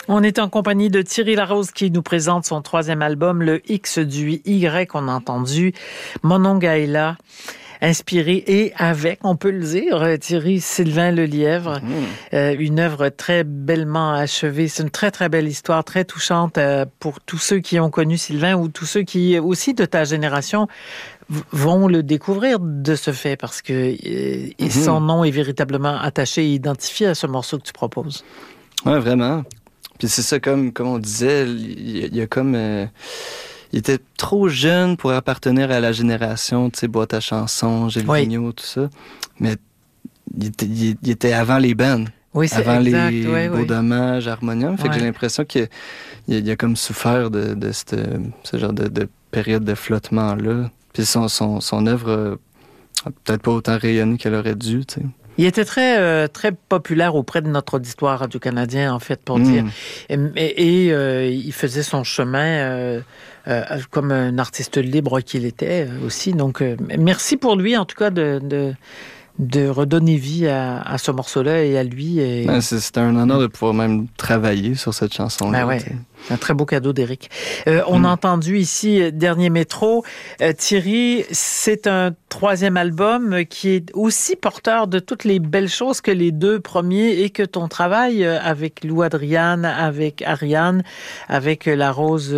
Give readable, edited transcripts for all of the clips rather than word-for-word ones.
On est en compagnie de Thierry Larose qui nous présente son 3e album, le X du Y, qu'on a entendu, Monongahela, inspiré et avec, on peut le dire, Thierry, Sylvain Lelièvre. Une œuvre très bellement achevée. C'est une très, très belle histoire, très touchante pour tous ceux qui ont connu Sylvain ou tous ceux qui, aussi de ta génération, vont le découvrir de ce fait parce que son nom est véritablement attaché et identifié à ce morceau que tu proposes. Ouais, vraiment. Puis c'est ça, comme on disait, il y a comme... il était trop jeune pour appartenir à la génération, tu sais, boîte à chansons, Gilles Vigneault, tout ça. Mais il était avant les bands. Oui, c'est avant exact. Les Beaux Dommages, Harmonium. Fait que j'ai l'impression qu'il a comme souffert de ce genre de période de flottement-là. Puis son œuvre a peut-être pas autant rayonné qu'elle aurait dû, tu sais. Il était très très populaire auprès de notre auditoire radio-canadien, en fait, pour dire. Et il faisait son chemin comme un artiste libre qu'il était aussi. Donc, merci pour lui, en tout cas, de redonner vie à ce morceau-là et à lui. Et... Ben, c'était un honneur de pouvoir même travailler sur cette chanson-là. Ben ouais. C'est un très beau cadeau d'Éric. On a entendu ici Dernier Métro. Thierry, c'est un 3e album qui est aussi porteur de toutes les belles choses que les 2 premiers et que ton travail avec Lou Adriane, avec Ariane, avec La Rose,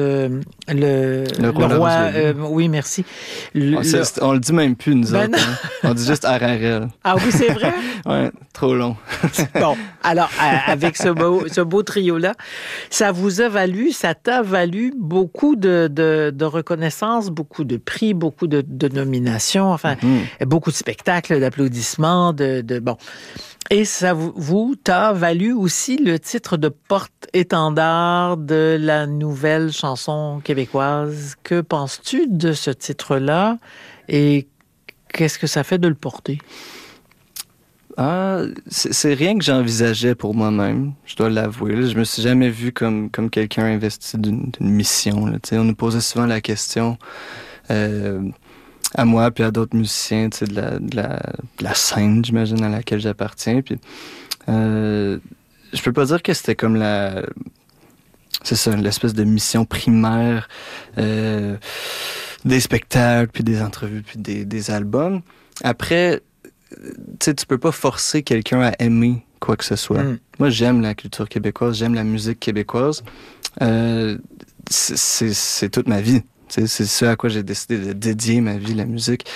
le roi. Oui, merci. On le dit même plus, nous autres. Hein. On dit juste RRL. Ah oui, c'est vrai? Ouais, trop long. Bon, alors, avec ce beau trio-là, ça t'a valu beaucoup de reconnaissance, beaucoup de prix, beaucoup de nominations, enfin, beaucoup de spectacles, d'applaudissements, bon. Et ça t'a valu aussi le titre de porte-étendard de la nouvelle chanson québécoise. Que penses-tu de ce titre-là et qu'est-ce que ça fait de le porter? C'est rien que j'envisageais pour moi-même, je dois l'avouer. Je me suis jamais vu comme quelqu'un investi d'une mission. Là. On nous posait souvent la question à moi puis à d'autres musiciens de la scène, j'imagine, à laquelle j'appartiens. Puis je peux pas dire que c'était comme c'est ça, l'espèce de mission primaire des spectacles, puis des entrevues, puis des albums. Après, tu peux pas forcer quelqu'un à aimer quoi que ce soit. Moi, j'aime la culture québécoise, j'aime la musique québécoise. C'est toute ma vie. C'est ce à quoi j'ai décidé de dédier ma vie, la musique.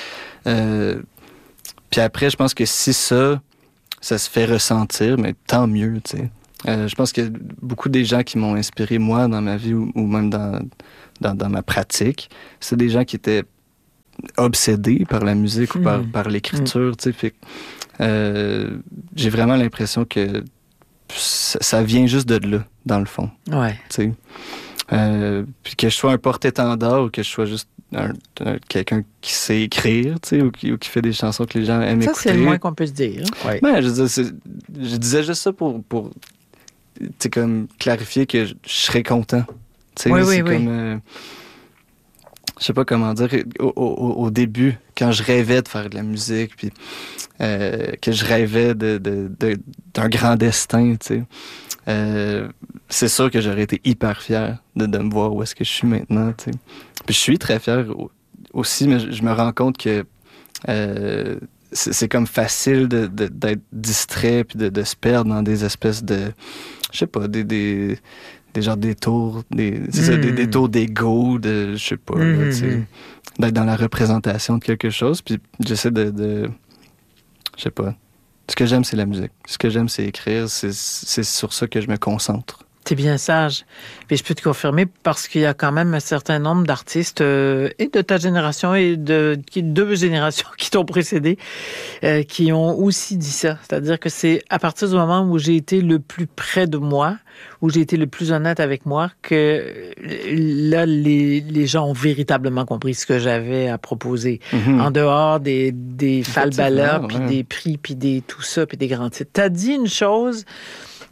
Puis après, je pense que si ça se fait ressentir, mais tant mieux, tu sais. Je pense qu'il y a beaucoup des gens qui m'ont inspiré, moi, dans ma vie ou même dans ma pratique. C'est des gens qui étaient obsédé par la musique ou par l'écriture, tu sais, fait j'ai vraiment l'impression que ça vient juste de là, dans le fond. Ouais. Tu sais. Puis que je sois un porte-étendard ou que je sois juste quelqu'un qui sait écrire, tu sais, ou qui fait des chansons que les gens aiment écouter. Ça, c'est le moins qu'on peut se dire. Ouais. Ben, je disais juste ça pour tu sais, comme clarifier que je serais content. Tu sais, c'est comme... je sais pas comment dire, au début, quand je rêvais de faire de la musique, puis que je rêvais d'un grand destin, tu sais, c'est sûr que j'aurais été hyper fier de me voir où est-ce que je suis maintenant, tu sais. Puis je suis très fier aussi, mais je me rends compte que c'est comme facile d'être distrait, puis de se perdre dans des espèces de, je sais pas, des genres de détours, des détours d'ego, je sais pas, là, tu sais, d'être dans la représentation de quelque chose, puis j'essaie je sais pas. Ce que j'aime, c'est la musique. Ce que j'aime, c'est écrire. C'est sur ça que je me concentre. T'es bien sage. Puis je peux te confirmer parce qu'il y a quand même un certain nombre d'artistes et de ta génération et de 2 générations qui t'ont précédé qui ont aussi dit ça. C'est-à-dire que c'est à partir du moment où j'ai été le plus près de moi, où j'ai été le plus honnête avec moi, que là, les gens ont véritablement compris ce que j'avais à proposer. En dehors des falbalas, puis des prix, puis tout ça, puis des grands titres. T'as dit une chose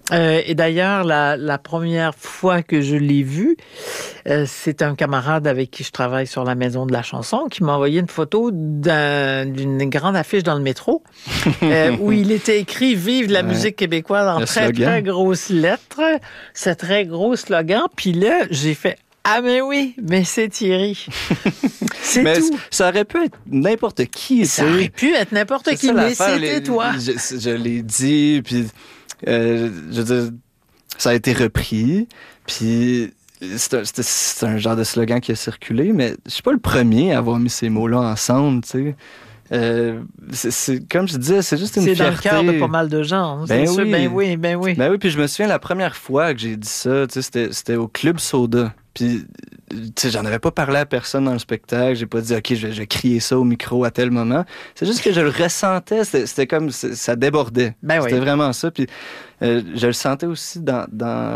Et d'ailleurs, la première fois que je l'ai vu, c'est un camarade avec qui je travaille sur la Maison de la chanson qui m'a envoyé une photo d'une grande affiche dans le métro où il était écrit « Vive la musique québécoise » en très, très grosses lettres. C'est très gros slogan. Puis là, j'ai fait « Ah, mais oui, mais c'est Thierry. » C'est mais tout. Ça aurait pu être n'importe qui. Ça aurait pu être n'importe qui, mais c'était toi. Je l'ai dit, puis je veux dire, ça a été repris, puis c'est un genre de slogan qui a circulé, mais je suis pas le premier à avoir mis ces mots-là ensemble, tu sais. C'est comme je disais, c'est juste une fierté. C'est dans le cœur de pas mal de gens. Ben sûr, oui. ben oui, ben oui. Ben oui, puis je me souviens, la première fois que j'ai dit ça, tu sais, c'était au Club Soda. Puis, tu sais, j'en avais pas parlé à personne dans le spectacle. J'ai pas dit, OK, je vais crier ça au micro à tel moment. C'est juste que je le ressentais. C'était comme, ça débordait. Ben oui. C'était vraiment ça. Puis, je le sentais aussi dans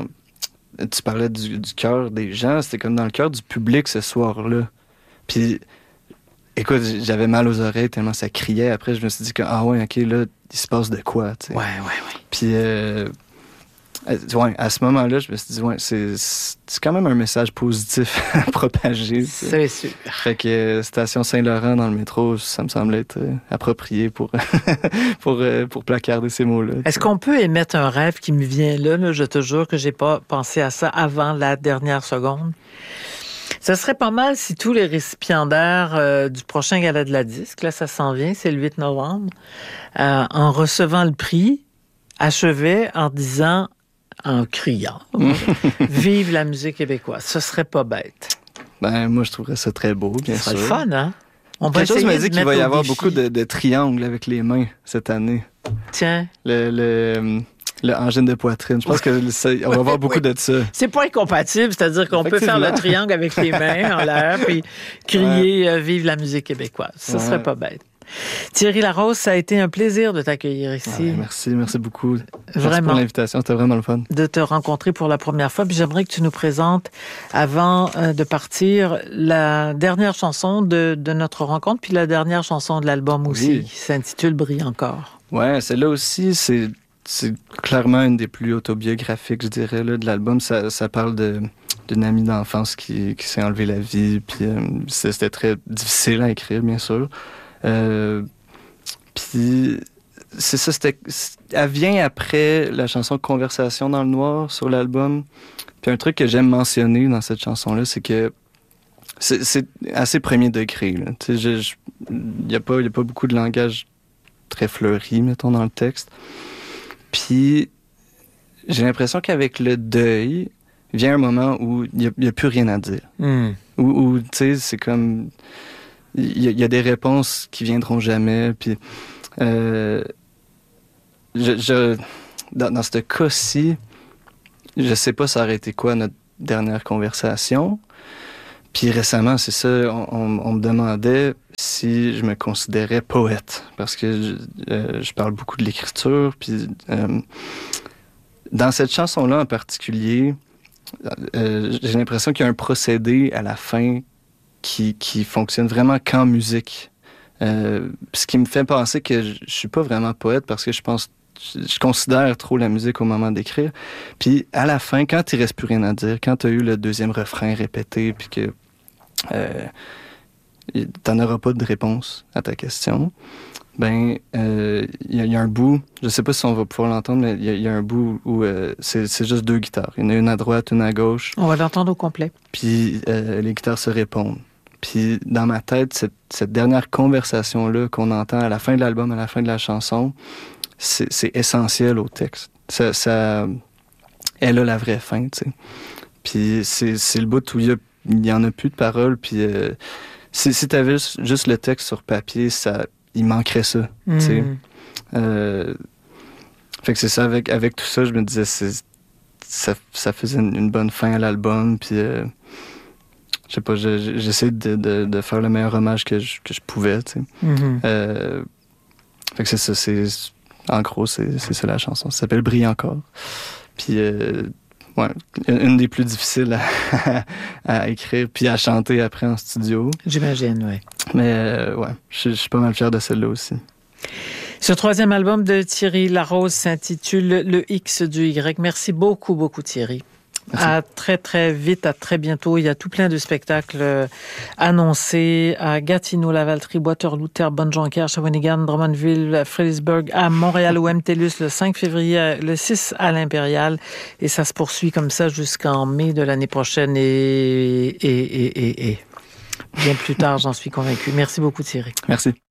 tu parlais du cœur des gens. C'était comme dans le cœur du public ce soir-là. Puis, écoute, j'avais mal aux oreilles tellement ça criait. Après, je me suis dit que, ah ouais, OK, là, il se passe de quoi, tu sais. Ouais. Puis, ouais, à ce moment-là, je me suis dit, ouais, c'est quand même un message positif à propager. C'est sûr. Fait que Station Saint-Laurent dans le métro, ça me semblait être approprié pour placarder ces mots-là. Est-ce qu'on peut émettre un rêve qui me vient là? Je te jure que j'ai pas pensé à ça avant la dernière seconde. Ça serait pas mal si tous les récipiendaires du prochain Gala de la Disque, là, ça s'en vient, c'est le 8 novembre, en recevant le prix, achevaient en disant, en criant, « Vive la musique québécoise ». Ce serait pas bête. Ben, moi, je trouverais ça très beau, bien sûr. Ce serait le fun, hein? Quelque chose me dit qu'il va y avoir beaucoup de triangles avec les mains cette année. Tiens. Le engin de poitrine. Je pense qu'on va avoir beaucoup de ça. C'est pas incompatible, c'est-à-dire qu'on peut faire le triangle avec les mains en l'air puis crier Vive la musique québécoise. Ce serait pas bête. Thierry Larose, ça a été un plaisir de t'accueillir ici. Merci beaucoup. Vraiment. Merci pour l'invitation, c'était vraiment le fun. De te rencontrer pour la première fois. Puis j'aimerais que tu nous présentes, avant de partir, la dernière chanson de notre rencontre, puis la dernière chanson de l'album aussi, qui s'intitule « Brille encore ». Ouais, celle-là aussi, c'est clairement une des plus autobiographiques, je dirais, là, de l'album. Ça parle d'une amie d'enfance qui s'est enlevé la vie, puis c'était très difficile à écrire, bien sûr. Puis c'est ça, elle vient après la chanson Conversation dans le noir sur l'album. Puis un truc que j'aime mentionner dans cette chanson-là, c'est que c'est assez premier degré. Il y a pas beaucoup de langage très fleuri, mettons, dans le texte. Puis j'ai l'impression qu'avec le deuil, vient un moment où il n'y a plus rien à dire. Où tu sais, c'est comme... Il y a des réponses qui viendront jamais. Puis, dans ce cas-ci, je sais pas ça aurait été quoi notre dernière conversation. Puis récemment, c'est ça, on me demandait si je me considérais poète. Parce que je parle beaucoup de l'écriture. Puis dans cette chanson-là en particulier, j'ai l'impression qu'il y a un procédé à la fin qui fonctionne vraiment qu'en musique. Ce qui me fait penser que je suis pas vraiment poète parce que je considère trop la musique au moment d'écrire. Puis à la fin, quand il reste plus rien à dire, quand tu as eu le deuxième refrain répété, puis que t'en auras pas de réponse à ta question, ben il y a un bout, je sais pas si on va pouvoir l'entendre, mais il y a un bout où c'est juste deux guitares. Il y en a une à droite, une à gauche. On va l'entendre au complet. Puis les guitares se répondent. Puis dans ma tête, cette dernière conversation-là qu'on entend à la fin de l'album, à la fin de la chanson, c'est essentiel au texte. Ça, elle a la vraie fin, tu sais. Puis c'est le bout où il y en a plus de paroles. Puis si t'avais juste le texte sur papier, il manquerait ça, tu sais. Fait que c'est ça, avec tout ça, je me disais, ça faisait une bonne fin à l'album. Puis je sais pas, j'essaie de faire le meilleur hommage que je pouvais, tu sais. Fait que c'est ça, en gros, c'est ça la chanson. Ça s'appelle « Brille encore ». Puis, ouais, une des plus difficiles à écrire puis à chanter après en studio. J'imagine, oui. Mais ouais, je suis pas mal fier de celle-là aussi. Ce troisième album de Thierry Larose s'intitule Le X du Y. Merci beaucoup, beaucoup Thierry. Merci. À très, très vite, à très bientôt. Il y a tout plein de spectacles annoncés à Gatineau, Lavaltrie, Waterloo, Terrebonne, Jonquière, Shawinigan, Drummondville, Fredericksburg, à Montréal, au MTLUS, le 5 février, le 6 à l'Impérial. Et ça se poursuit comme ça jusqu'en mai de l'année prochaine et bien plus tard, j'en suis convaincue. Merci beaucoup Thierry. Merci.